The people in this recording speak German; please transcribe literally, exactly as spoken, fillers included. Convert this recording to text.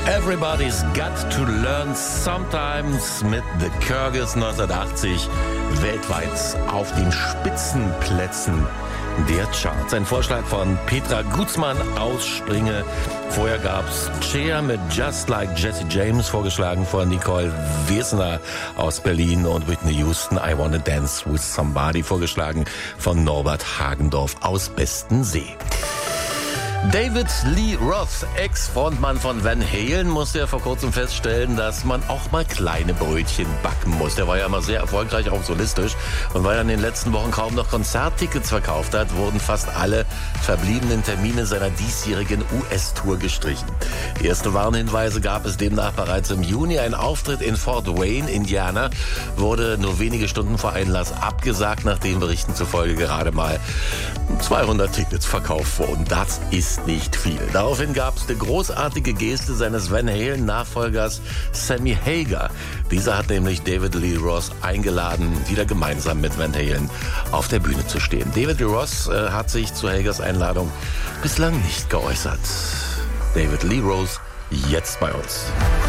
Everybody's Got to Learn Sometimes mit The Kyrgyz neunzehnhundertachtzig weltweit auf den Spitzenplätzen der Charts. Ein Vorschlag von Petra Gutzmann aus Springe. Vorher gab's Cher mit Just Like Jesse James, vorgeschlagen von Nicole Wesner aus Berlin, und Whitney Houston, I Wanna Dance With Somebody, vorgeschlagen von Norbert Hagendorf aus Bestensee. David Lee Roth, Ex-Frontmann von Van Halen, musste ja vor kurzem feststellen, dass man auch mal kleine Brötchen backen muss. Der war ja immer sehr erfolgreich, auch solistisch. Und weil er in den letzten Wochen kaum noch Konzerttickets verkauft hat, wurden fast alle verbliebenen Termine seiner diesjährigen U S-Tour gestrichen. Erste Warnhinweise gab es demnach bereits im Juni. Ein Auftritt in Fort Wayne, Indiana, wurde nur wenige Stunden vor Einlass abgesagt, nachdem Berichten zufolge gerade mal zweihundert Tickets verkauft wurden. Das ist nicht viel. Daraufhin gab es eine großartige Geste seines Van Halen-Nachfolgers Sammy Hagar. Dieser hat nämlich David Lee Roth eingeladen, wieder gemeinsam mit Van Halen auf der Bühne zu stehen. David Lee Roth äh, hat sich zu Hagars Einladung bislang nicht geäußert. David Lee Roth jetzt bei uns.